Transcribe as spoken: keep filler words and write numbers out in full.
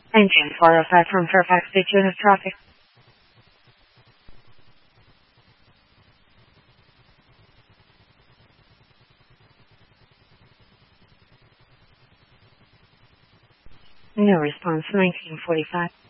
Engine four oh five from Fairfax Beach, unit traffic. No response, nineteen forty-five.